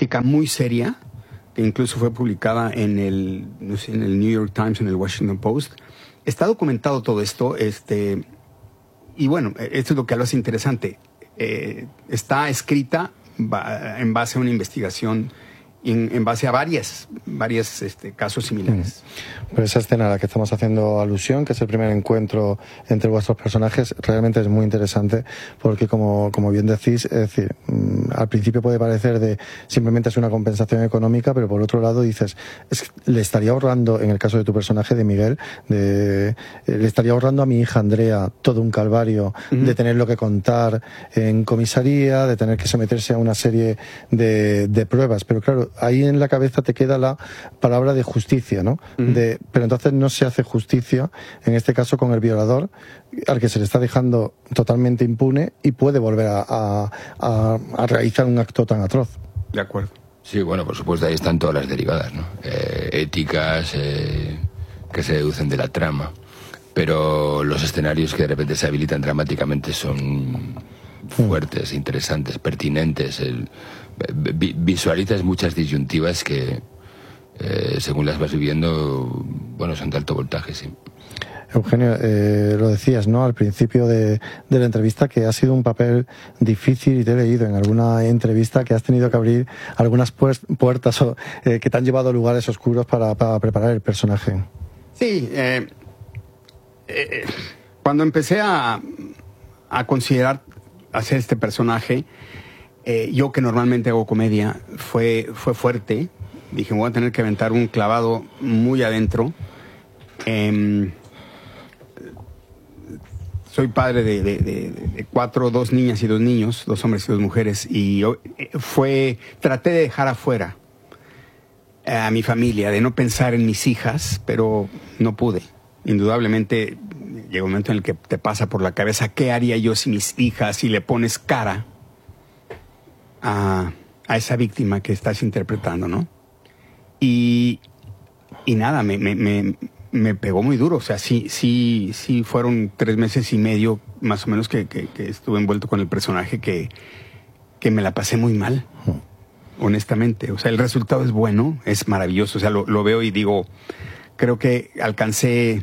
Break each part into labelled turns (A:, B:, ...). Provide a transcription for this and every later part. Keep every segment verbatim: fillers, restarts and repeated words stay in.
A: plática muy seria, que incluso fue publicada en el, no sé, en el New York Times, en el Washington Post. Está documentado todo esto, este, y bueno, esto es lo que lo hace interesante. Eh, está escrita en base a una investigación, en, en base a varias, varias este, casos similares.
B: Pues esa escena a la que estamos haciendo alusión, que es el primer encuentro entre vuestros personajes, realmente es muy interesante porque, como, como bien decís, es decir, mmm, al principio puede parecer de simplemente es una compensación económica, pero por otro lado dices, es, le estaría ahorrando, en el caso de tu personaje, de Miguel, de, eh, le estaría ahorrando a mi hija Andrea todo un calvario uh-huh. de tenerlo que contar en comisaría, de tener que someterse a una serie de, de pruebas, pero claro, ahí en la cabeza te queda la palabra de justicia, ¿no? Uh-huh. De, pero entonces no se hace justicia, en este caso con el violador, al que se le está dejando totalmente impune y puede volver a, a, a, a realizar un acto tan atroz.
A: De acuerdo.
C: Sí, bueno, por supuesto, ahí están todas las derivadas, ¿no? Eh, éticas eh, que se deducen de la trama, pero los escenarios que de repente se habilitan dramáticamente son fuertes, uh-huh. interesantes, pertinentes. El, visualizas muchas disyuntivas que eh, según las vas viviendo, bueno, son de alto voltaje, sí.
B: Eugenio, eh, lo decías, ¿no?, al principio de, de la entrevista, que ha sido un papel difícil, y te he leído en alguna entrevista que has tenido que abrir algunas puertas o, eh, que te han llevado a lugares oscuros para, para preparar el personaje.
A: Sí, eh, eh, cuando empecé a, a considerar hacer este personaje, Eh, yo que normalmente hago comedia, fue, fue fuerte. Dije, voy a tener que aventar un clavado muy adentro. Eh, soy padre de, de, de, de cuatro, dos niñas y dos niños, dos hombres y dos mujeres, y yo, eh, fue, traté de dejar afuera a mi familia, de no pensar en mis hijas, pero no pude. Indudablemente llega un momento en el que te pasa por la cabeza, ¿qué haría yo si mis hijas, si le pones cara A, a esa víctima que estás interpretando, ¿no? Y, y nada, me, me, me, me pegó muy duro. O sea, sí, sí, sí fueron tres meses y medio, más o menos, que, que, que estuve envuelto con el personaje, que, que me la pasé muy mal, honestamente. O sea, el resultado es bueno, es maravilloso. O sea, lo, lo veo y digo, creo que alcancé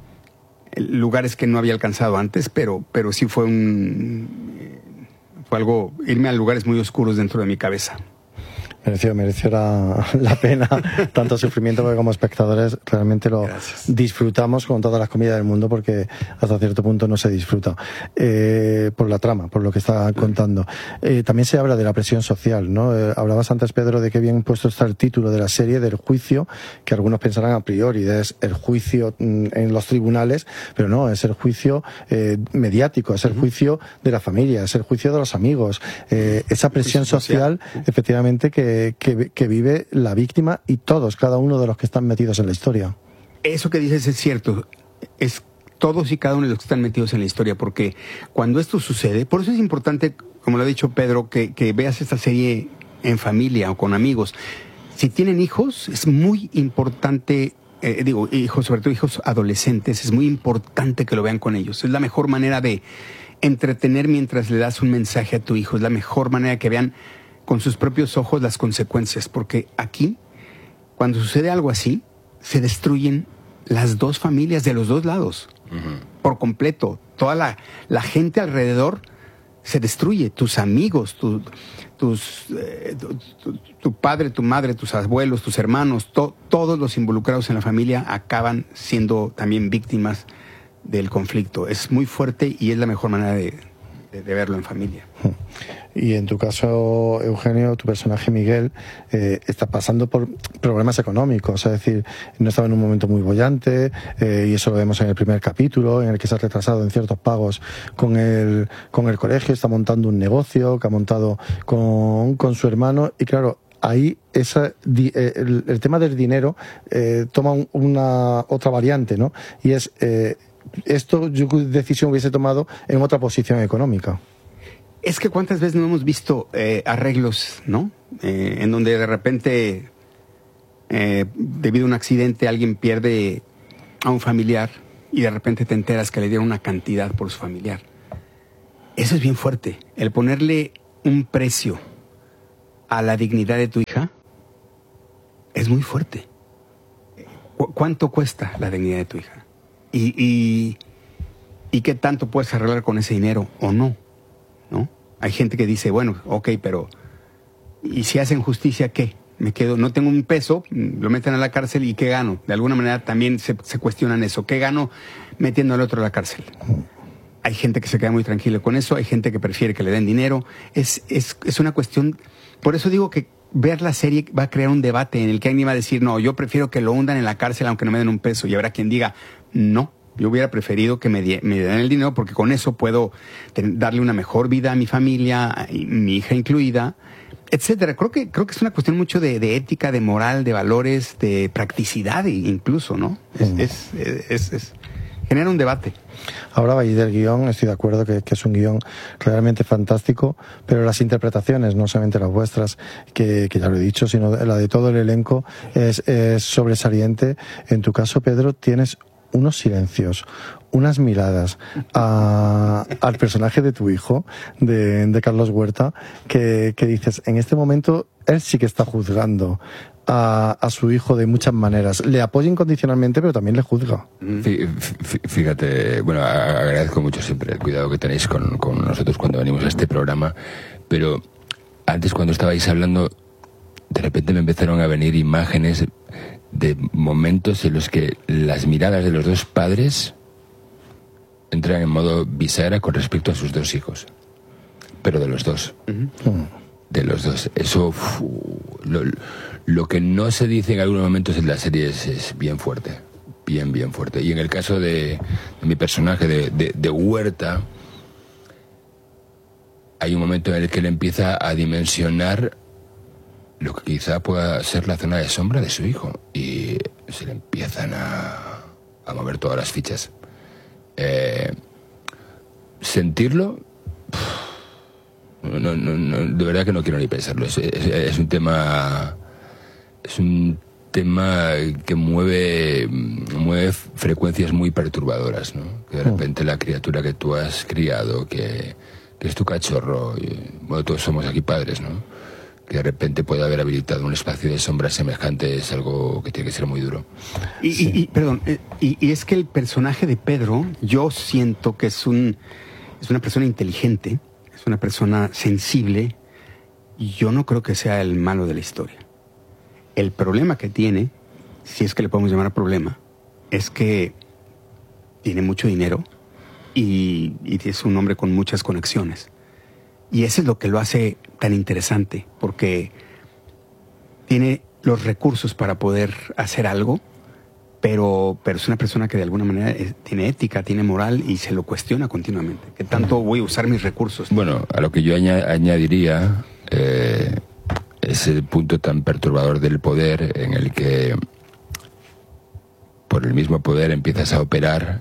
A: lugares que no había alcanzado antes, pero, pero sí fue un... Fue algo, irme a lugares muy oscuros dentro de mi cabeza.
B: Mereció, mereció la, la pena, tanto sufrimiento, porque como espectadores realmente lo Gracias. disfrutamos con todas las comedias del mundo, porque hasta cierto punto no se disfruta eh, por la trama, por lo que está contando. Eh, también se habla de la presión social, ¿no? Eh, hablabas antes, Pedro, de que bien puesto está el título de la serie, del juicio, que algunos pensarán a priori, es el juicio en los tribunales, pero no, es el juicio eh, mediático, es el juicio de la familia, es el juicio de los amigos, eh, esa presión social, efectivamente, que Que, que vive la víctima y todos, cada uno de los que están metidos en la historia.
A: Eso que dices es cierto, es todos y cada uno de los que están metidos en la historia, porque cuando esto sucede, por eso es importante, como lo ha dicho Pedro, que, que veas esta serie en familia o con amigos. Si tienen hijos, es muy importante, eh, digo, hijos, sobre todo hijos adolescentes, es muy importante que lo vean con ellos. Es la mejor manera de entretener mientras le das un mensaje a tu hijo, es la mejor manera que vean con sus propios ojos las consecuencias, porque aquí, cuando sucede algo así, se destruyen las dos familias de los dos lados, uh-huh. por completo. Toda la, la gente alrededor se destruye, tus amigos, tu, tus, eh, tu, tu, tu padre, tu madre, tus abuelos, tus hermanos, to, todos los involucrados en la familia acaban siendo también víctimas del conflicto. Es muy fuerte y es la mejor manera de, de, de verlo en familia.
B: Y en tu caso, Eugenio, tu personaje Miguel, eh, está pasando por problemas económicos, es decir, no estaba en un momento muy bollante, eh, y eso lo vemos en el primer capítulo, en el que se ha retrasado en ciertos pagos con el, con el colegio, está montando un negocio que ha montado con, con su hermano, y claro, ahí esa, el, el tema del dinero eh, toma un, una otra variante, ¿no? Y es, eh, esto yo decisión hubiese tomado en otra posición económica.
A: Es que cuántas veces no hemos visto eh, arreglos, ¿no? Eh, en donde de repente, eh, debido a un accidente, alguien pierde a un familiar y de repente te enteras que le dieron una cantidad por su familiar. Eso es bien fuerte, el ponerle un precio a la dignidad de tu hija es muy fuerte. ¿Cu- ¿Cuánto cuesta la dignidad de tu hija? Y, y, y qué tanto puedes arreglar con ese dinero o no, ¿no? Hay gente que dice, bueno, ok, pero ¿y si hacen justicia qué? Me quedo, no tengo un peso, lo meten a la cárcel y ¿qué gano? De alguna manera también se, se cuestionan eso. ¿Qué gano metiendo al otro a la cárcel? Hay gente que se queda muy tranquila con eso, hay gente que prefiere que le den dinero. Es, es, es una cuestión, por eso digo que ver la serie va a crear un debate en el que alguien va a decir, no, yo prefiero que lo hundan en la cárcel aunque no me den un peso. Y habrá quien diga, no, yo hubiera preferido que me, die, me den el dinero porque con eso puedo ten, darle una mejor vida a mi familia, a mi hija incluida, etcétera. Creo que, creo que es una cuestión mucho de, de ética, de moral, de valores, de practicidad incluso, ¿no? Es, mm. es, es, es, es, genera un debate.
B: Hablaba ahí del guión, estoy de acuerdo que, que es un guión realmente fantástico, pero las interpretaciones, no solamente las vuestras, que, que ya lo he dicho, sino la de todo el elenco, es, es sobresaliente. En tu caso, Pedro, tienes unos silencios, unas miradas a, al personaje de tu hijo, de, de Carlos Huerta, que, que dices, en este momento él sí que está juzgando a, a su hijo de muchas maneras. Le apoya incondicionalmente, pero también le juzga.
C: Fíjate, bueno, agradezco mucho siempre el cuidado que tenéis con, con nosotros cuando venimos a este programa, pero antes cuando estabais hablando, de repente me empezaron a venir imágenes de momentos en los que las miradas de los dos padres entran en modo bisagra con respecto a sus dos hijos, pero de los dos. Uh-huh. De los dos. Eso, uf, lo, lo que no se dice en algunos momentos en la serie es, es bien fuerte, bien, bien fuerte. Y en el caso de, de mi personaje, de, de, de Huerta, hay un momento en el que él empieza a dimensionar lo que quizá pueda ser la zona de sombra de su hijo, y se le empiezan a, a mover todas las fichas. Eh, sentirlo, no, no, no, de verdad que no quiero ni pensarlo. Es, es, es un tema, es un tema que mueve, mueve frecuencias muy perturbadoras, ¿no? Que de repente la criatura que tú has criado, que, que es tu cachorro, y, bueno, todos somos aquí padres, ¿no? Que de repente puede haber habilitado un espacio de sombra semejante es algo que tiene que ser muy duro.
A: Y, sí. y, y perdón, y, y es que el personaje de Pedro, yo siento que es un es una persona inteligente, es una persona sensible, y yo no creo que sea el malo de la historia. El problema que tiene, si es que le podemos llamar problema, es que tiene mucho dinero y, y es un hombre con muchas conexiones. Y eso es lo que lo hace tan interesante, porque tiene los recursos para poder hacer algo, pero, pero es una persona que de alguna manera es, tiene ética, tiene moral y se lo cuestiona continuamente. ¿Qué tanto voy a usar mis recursos?
C: Bueno, a lo que yo añ- añadiría eh, es el punto tan perturbador del poder en el que por el mismo poder empiezas a operar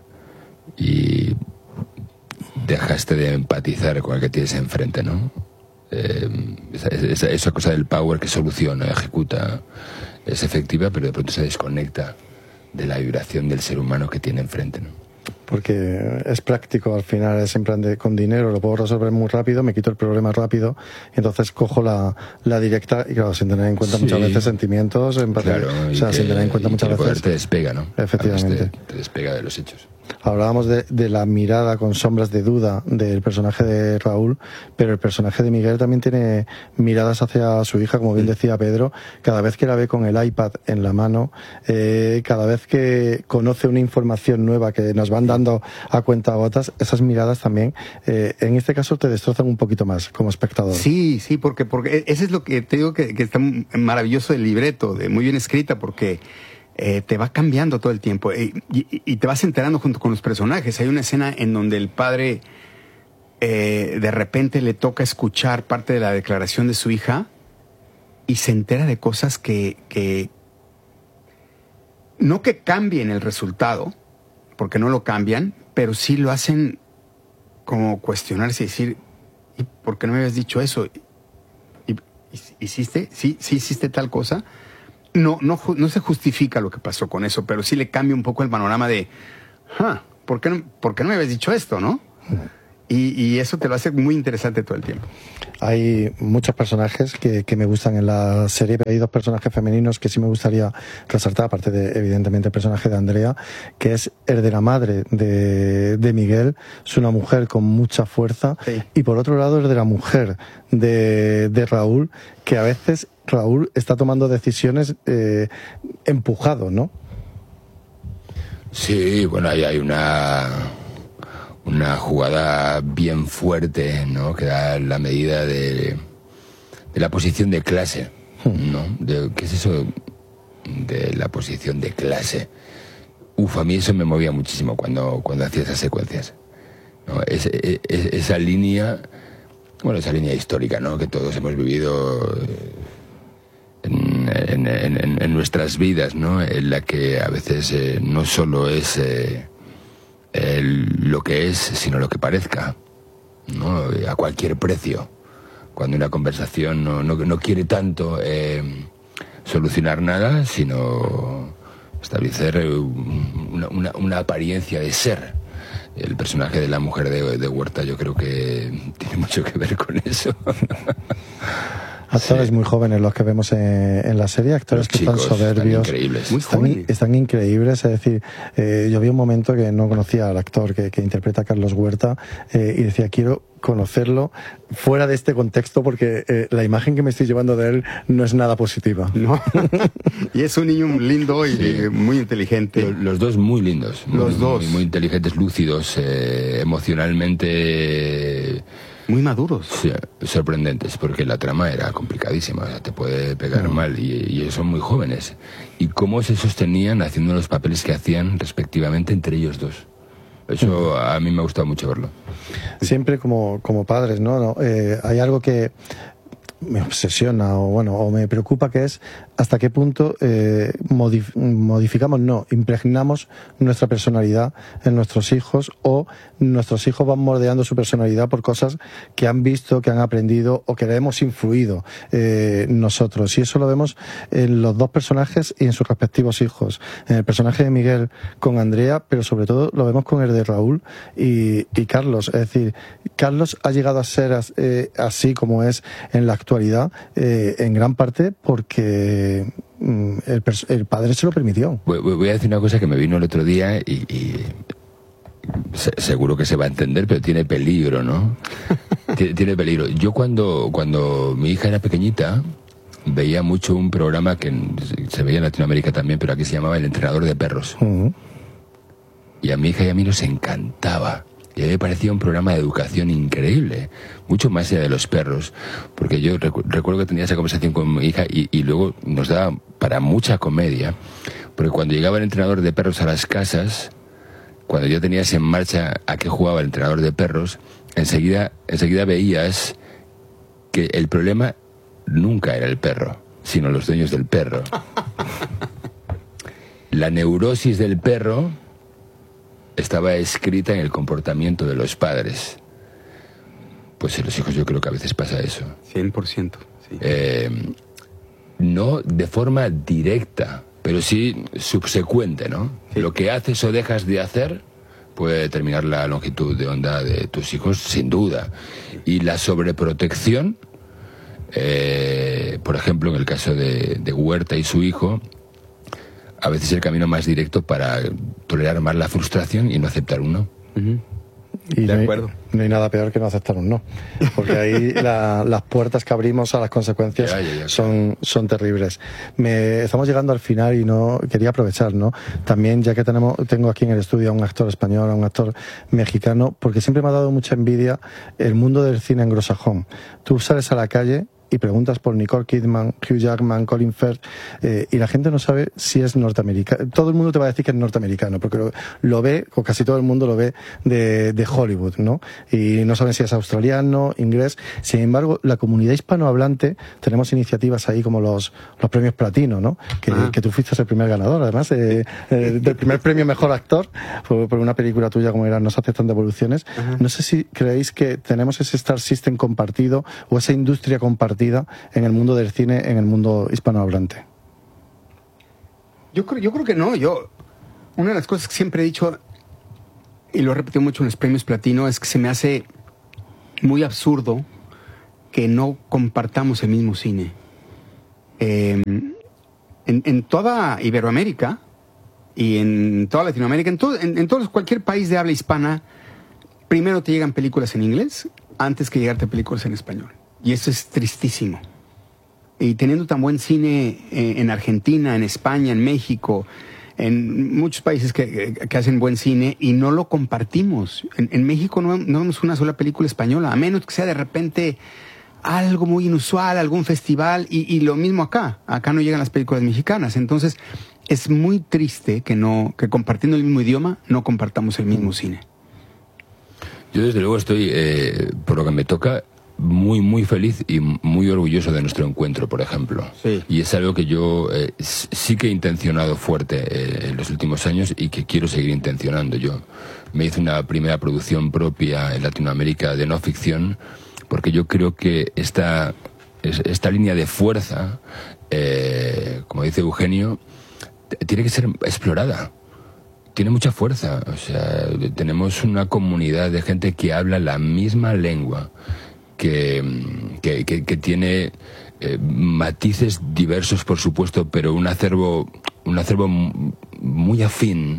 C: y dejaste de empatizar con el que tienes enfrente, ¿no? Eh, esa, esa, esa cosa del power que soluciona, ejecuta, es efectiva, pero de pronto se desconecta de la vibración del ser humano que tiene enfrente, ¿no?
B: Porque es práctico, al final es en plan de con dinero lo puedo resolver muy rápido, me quito el problema rápido, y entonces cojo la, la directa, y claro, sin tener en cuenta sí. muchas veces sentimientos, empatía,
C: claro,
B: o sea,
C: que,
B: sin tener en cuenta muchas
C: el
B: veces.
C: Poder te despega, ¿no?
B: Efectivamente.
C: Te, te despega de los hechos.
B: Hablábamos de, de la mirada con sombras de duda del personaje de Raúl, pero el personaje de Miguel también tiene miradas hacia su hija, como bien decía Pedro, cada vez que la ve con el iPad en la mano, eh, cada vez que conoce una información nueva que nos van dando a cuentagotas, esas miradas también, eh, en este caso te destrozan un poquito más como espectador.
A: Sí, sí, porque, porque eso es lo que te digo que, que está maravilloso del libreto, de muy bien escrita, porque Eh, te va cambiando todo el tiempo eh, y, y te vas enterando junto con los personajes. Hay una escena en donde el padre eh, de repente le toca escuchar parte de la declaración de su hija y se entera de cosas que, que no que cambien el resultado, porque no lo cambian, pero sí lo hacen como cuestionarse y decir, ¿y por qué no me habías dicho eso? ¿Y, y, ¿Hiciste? ¿Sí, sí hiciste tal cosa? No, no, no se justifica lo que pasó con eso, pero sí le cambia un poco el panorama de, huh, ¿por qué no, ¿por qué no me habías dicho esto, no? Y, y eso te lo hace muy interesante todo el tiempo.
B: Hay muchos personajes que, que me gustan en la serie, pero hay dos personajes femeninos que sí me gustaría resaltar, aparte de, evidentemente, el personaje de Andrea, que es el de la madre de, de Miguel. Es una mujer con mucha fuerza. Sí. Y por otro lado, el de la mujer de, de Raúl, que a veces Raúl está tomando decisiones eh, empujado, ¿no?
C: Sí, bueno, ahí hay una... una jugada bien fuerte, ¿no? Que da la medida de, de la posición de clase, ¿no? De, ¿qué es eso de la posición de clase? Uf, a mí eso me movía muchísimo cuando, cuando hacía esas secuencias, ¿no? Es, es, esa línea, bueno, esa línea histórica, ¿no? Que todos hemos vivido en, en, en, en nuestras vidas, ¿no? En la que a veces eh, no solo es... Eh, El, lo que es, sino lo que parezca, ¿no? A cualquier precio. Cuando una conversación no, no, no quiere tanto eh, solucionar nada, sino establecer una, una, una apariencia de ser. El personaje de la mujer de, de Huerta yo creo que tiene mucho que ver con eso.
B: Actores sí. muy jóvenes los que vemos en, en la serie, actores
C: los
B: que
C: chicos
B: están soberbios,
C: están increíbles.
B: Muy están, están increíbles, es decir, eh, yo vi un momento que no conocía al actor que, que interpreta a Carlos Huerta eh, y decía, quiero conocerlo fuera de este contexto porque eh, la imagen que me estoy llevando de él no es nada positiva.
A: No. Y es un niño lindo y sí. muy inteligente.
C: Los, los dos muy lindos,
A: los
C: muy,
A: dos
C: muy, muy inteligentes, lúcidos, eh, emocionalmente...
A: muy maduros.
C: Sí, sorprendentes, porque la trama era complicadísima, o sea, te puede pegar no. mal, y, y ellos son muy jóvenes. Y cómo se sostenían haciendo los papeles que hacían respectivamente entre ellos dos. Eso a mí me ha gustado mucho verlo.
B: Siempre como, como padres, ¿no? no eh, hay algo que me obsesiona o bueno o me preocupa, que es hasta qué punto eh, modif modificamos, no, impregnamos nuestra personalidad en nuestros hijos, o nuestros hijos van moldeando su personalidad por cosas que han visto, que han aprendido o que le hemos influido eh, nosotros. Y eso lo vemos en los dos personajes y en sus respectivos hijos. En el personaje de Miguel con Andrea, pero sobre todo lo vemos con el de Raúl y, y Carlos. Es decir, Carlos ha llegado a ser eh, así como es en la actualidad, eh, en gran parte porque El, el padre se lo permitió.
C: Voy a decir una cosa que me vino el otro día y, y se, seguro que se va a entender, pero tiene peligro, ¿no? tiene, tiene peligro. Yo cuando, cuando mi hija era pequeñita veía mucho un programa que se veía en Latinoamérica también, pero aquí se llamaba El Entrenador de Perros. Uh-huh. Y a mi hija y a mí nos encantaba. Y a mí me parecía un programa de educación increíble, mucho más allá de los perros, porque yo recu recuerdo que tenía esa conversación con mi hija y, y luego nos daba para mucha comedia, porque cuando llegaba el entrenador de perros a las casas, cuando yo tenías en marcha a qué jugaba el entrenador de perros, enseguida, enseguida veías que el problema nunca era el perro, sino los dueños del perro. La neurosis del perro estaba escrita en el comportamiento de los padres. Pues en los hijos yo creo que a veces pasa eso.
A: cien por ciento. Sí.
C: Eh, no de forma directa, pero sí subsecuente, ¿no? Sí. Lo que haces o dejas de hacer puede determinar la longitud de onda de tus hijos, sin duda. Y la sobreprotección, eh, por ejemplo, en el caso de, de Huerta y su hijo, a veces el camino más directo para tolerar más la frustración y no aceptar un no.
B: Uh-huh. Y de no acuerdo. Hay, no hay nada peor que no aceptar un no, porque ahí la, las puertas que abrimos a las consecuencias ya, ya, ya, son, son terribles. Me, estamos llegando al final y no quería aprovechar, ¿no? También, ya que tenemos, tengo aquí en el estudio a un actor español, a un actor mexicano, porque siempre me ha dado mucha envidia el mundo del cine anglosajón. Tú sales a la calle y preguntas por Nicole Kidman, Hugh Jackman, Colin Firth, eh, y la gente no sabe si es norteamericano. Todo el mundo te va a decir que es norteamericano, porque lo, lo ve, o casi todo el mundo lo ve de, de Hollywood, ¿no? Y no saben si es australiano, inglés. Sin embargo, la comunidad hispanohablante, tenemos iniciativas ahí como los, los premios platino, ¿no? Que, ah. que tú fuiste el primer ganador, además, eh, eh, del primer premio mejor actor, por, por una película tuya como era No se aceptan devoluciones. Ajá. No sé si creéis que tenemos ese Star System compartido, o esa industria compartida en el mundo del cine, en el mundo hispanohablante.
A: Yo creo, yo creo que no. Yo, una de las cosas que siempre he dicho, y lo he repetido mucho en los premios Platino, es que se me hace muy absurdo que no compartamos el mismo cine. Eh, en, en toda Iberoamérica y en toda Latinoamérica, en, todo, en, en todos, cualquier país de habla hispana, primero te llegan películas en inglés antes que llegarte películas en español. Y eso es tristísimo. Y teniendo tan buen cine eh, en Argentina, en España, en México, en muchos países que, que hacen buen cine y no lo compartimos. En, en México no, no vemos una sola película española, a menos que sea de repente algo muy inusual, algún festival, y, y lo mismo acá. Acá no llegan las películas mexicanas. Entonces, es muy triste que no, que compartiendo el mismo idioma, no compartamos el mismo cine.
C: Yo desde luego estoy, eh, por lo que me toca, muy, muy feliz y muy orgulloso de nuestro encuentro, por ejemplo.
A: Sí.
C: Y es algo que yo eh, sí que he intencionado fuerte eh, en los últimos años y que quiero seguir intencionando. Yo me hice una primera producción propia en Latinoamérica de no ficción, porque yo creo que esta, esta línea de fuerza, eh, como dice Eugenio, tiene que ser explorada. Tiene mucha fuerza. O sea, tenemos una comunidad de gente que habla la misma lengua, que, que, que, que tiene eh, matices diversos, por supuesto, pero un acervo, un acervo muy afín,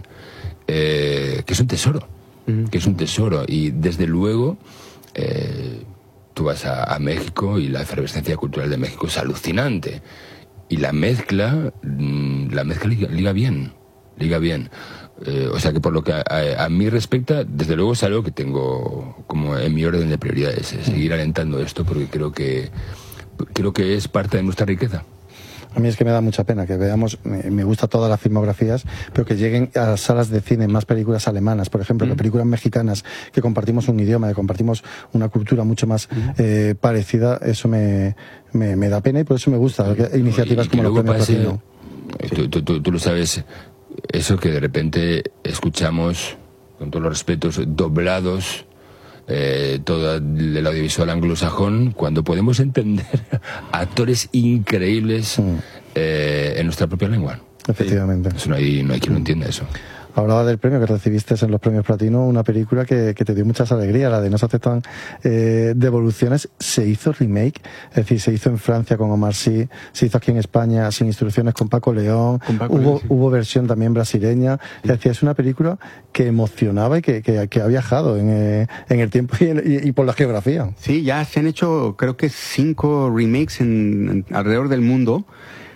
C: eh, que es un tesoro. Uh-huh. Que es un tesoro. Y desde luego, eh, tú vas a, a México y la efervescencia cultural de México es alucinante. Y la mezcla, la mezcla liga, liga bien, liga bien. Eh, o sea que por lo que a, a, a mí respecta, desde luego es algo que tengo como en mi orden de prioridades, es seguir alentando esto porque creo que creo que es parte de nuestra riqueza.
B: A mí es que me da mucha pena que veamos, me, me gusta todas las filmografías, pero que lleguen a las salas de cine más películas alemanas, por ejemplo, mm. que películas mexicanas, que compartimos un idioma, que compartimos una cultura mucho más mm. eh, parecida, eso me, me, me da pena y por eso me gusta que iniciativas como los premios Platino.
C: Tú, tú, tú, tú lo sabes, eso que de repente escuchamos, con todos los respetos, doblados, Eh, todo el audiovisual anglosajón, cuando podemos entender actores increíbles mm. eh, en nuestra propia lengua.
B: Efectivamente.
C: Eso no hay, no hay quien lo entienda eso.
B: Hablaba del premio que recibiste en los premios Platino, una película que, que te dio muchas alegrías, la de No se aceptan eh, devoluciones. Se hizo remake, es decir, se hizo en Francia con Omar Sy, se hizo aquí en España sin instrucciones con Paco León, con Paco hubo, León, sí. hubo versión también brasileña. Sí. Es decir, es una película que emocionaba y que, que, que ha viajado en, eh, en el tiempo y, en, y, y por la geografía.
A: Sí, ya se han hecho creo que cinco remakes en, en, alrededor del mundo.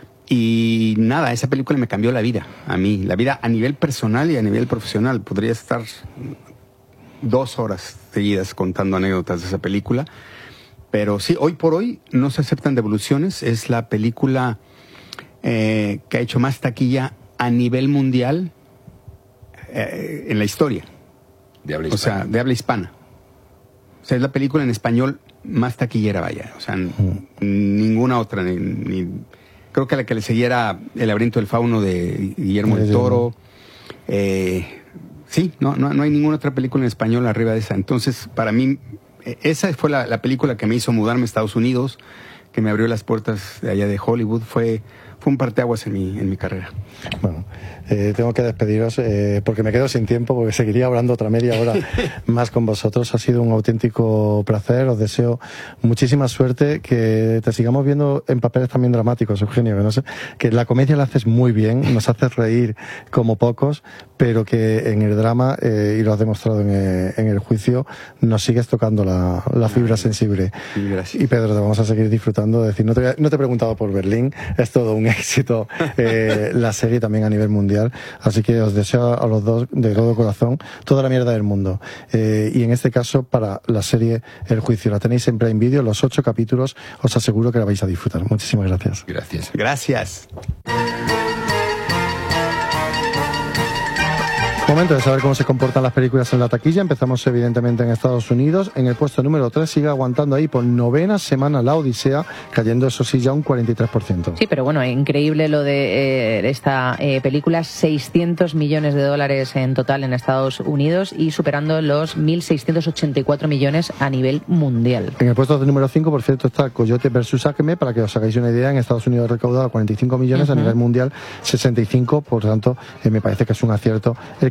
A: Y nada, esa película me cambió la vida, a mí, la vida a nivel personal y a nivel profesional. Podría estar dos horas seguidas contando anécdotas de esa película. Pero sí, hoy por hoy No se aceptan devoluciones. Es la película eh, que ha hecho más taquilla a nivel mundial eh, en la historia.
C: De habla hispana.
A: O sea, de habla hispana. O sea, es la película en español más taquillera, vaya. O sea, mm. ninguna otra, ni... ni creo que la que le seguía era El laberinto del fauno de Guillermo del Toro. Eh, sí, no, no, no hay ninguna otra película en español arriba de esa. Entonces, para mí, esa fue la, la película que me hizo mudarme a Estados Unidos, que me abrió las puertas de allá de Hollywood. Fue, fue un parteaguas en mi, en mi carrera.
B: Bueno, eh, tengo que despediros eh, porque me quedo sin tiempo, porque seguiría hablando otra media hora más con vosotros. Ha sido un auténtico placer. Os deseo muchísima suerte, que te sigamos viendo en papeles también dramáticos, Eugenio, que no sé, que la comedia la haces muy bien, nos haces reír como pocos, pero que en el drama, eh, y lo has demostrado en el, en el juicio, nos sigues tocando la, la fibra sensible.
A: Gracias.
B: Y Pedro, te vamos a seguir disfrutando. Es decir, no te, no te he preguntado por Berlín, es todo un éxito eh, la serie también a nivel mundial. Así que os deseo a los dos de todo corazón toda la mierda del mundo. Eh, y en este caso, para la serie El Juicio, la tenéis en Prime Video, los ocho capítulos, os aseguro que la vais a disfrutar. Muchísimas gracias.
C: Gracias.
A: Gracias.
B: Momento de saber cómo se comportan las películas en la taquilla. Empezamos evidentemente en Estados Unidos. En el puesto número tres sigue aguantando ahí por novena semana La Odisea, cayendo eso sí ya un cuarenta y tres por ciento.
D: Sí, pero bueno, increíble lo de eh, esta eh, película, seiscientos millones de dólares en total en Estados Unidos y superando los mil seiscientos ochenta y cuatro millones a nivel mundial.
B: En el puesto número cinco, por cierto, está Coyote versus Acme, para que os hagáis una idea. En Estados Unidos ha recaudado cuarenta y cinco millones, uh-huh. A nivel mundial sesenta y cinco, por tanto, eh, me parece que es un acierto el que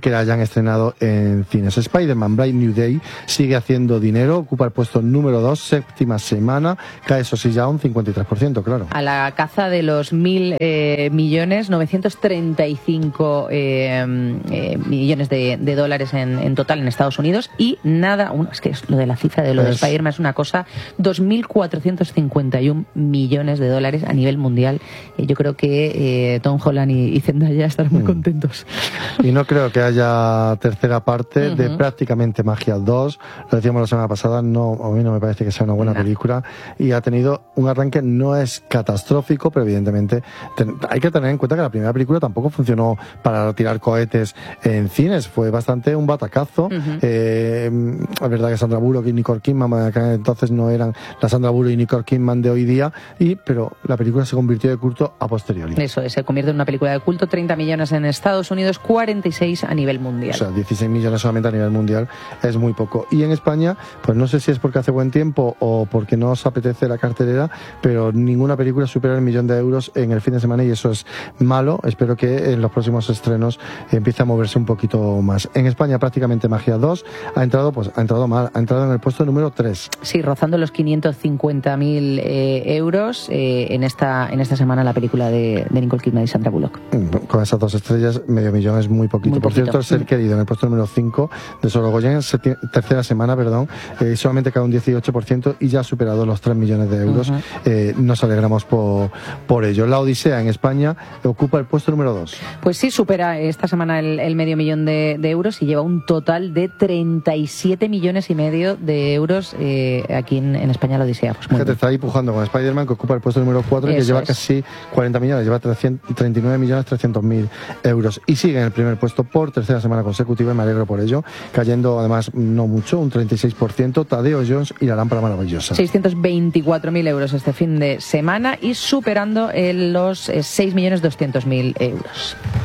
B: que la hayan estrenado en cines. Spider-Man Brave New Day sigue haciendo dinero, ocupa el puesto número dos, séptima semana, cae eso sí ya un cincuenta y tres por ciento, claro.
D: A la caza de los mil eh, millones, novecientos treinta y cinco eh, eh, millones de, de dólares en, en total en Estados Unidos, y nada, uno, es que es lo de la cifra de lo de Spider-Man es una cosa, dos mil cuatrocientos cincuenta y uno millones de dólares a nivel mundial. Eh, yo creo que eh, Tom Holland y, y Zendaya estarán muy mm. contentos.
B: Y no creo que haya tercera parte uh-huh. de Prácticamente Magia dos, lo decíamos la semana pasada, no, a mí no me parece que sea una buena nah. película, y ha tenido un arranque, no es catastrófico, pero evidentemente ten, hay que tener en cuenta que la primera película tampoco funcionó para tirar cohetes en cines, fue bastante un batacazo. Uh-huh. eh, es verdad que Sandra Bullock y Nicole Kidman entonces no eran la Sandra Bullock y Nicole Kidman de hoy día, y pero la película se convirtió de culto a posteriori.
D: Eso es, se convierte en una película de culto, treinta millones en Estados Unidos, cuarenta y seis a nivel mundial.
B: O sea, dieciséis millones solamente a nivel mundial es muy poco. Y en España, pues no sé si es porque hace buen tiempo o porque no os apetece la cartelera, pero ninguna película supera el millón de euros en el fin de semana, y eso es malo. Espero que en los próximos estrenos empiece a moverse un poquito más. En España, Prácticamente Magia dos ha entrado, pues ha entrado mal, ha entrado en el puesto número tres.
D: Sí, rozando los quinientos cincuenta mil eh, euros eh, en esta en esta semana la película de, de Nicole Kidman y Sandra Bullock.
B: Con esas dos estrellas, medio millón es muy poquito. Muy Por poquito. cierto, Ser Querido en el puesto número cinco de Sorogoyen, tercera semana, perdón, eh, solamente cae un dieciocho por ciento y ya ha superado los tres millones de euros. Uh-huh. eh, nos alegramos por, por ello. La Odisea en España ocupa el puesto número dos.
D: Pues sí, supera esta semana el, el medio millón de, de euros y lleva un total de treinta y siete millones y medio de euros eh, aquí en, en España. La Odisea. Pues
B: Gente, está ahí pujando con Spider-Man, que ocupa el puesto número cuatro, y que lleva es. casi cuarenta millones, lleva treinta y nueve millones trescientos mil euros, y sigue en el primer puesto por tercera semana consecutiva, y me alegro por ello, cayendo además no mucho, un treinta y seis por ciento, Tadeo Jones y La Lámpara Maravillosa.
D: seiscientos veinticuatro mil euros este fin de semana y superando eh, los eh, seis millones doscientos mil euros.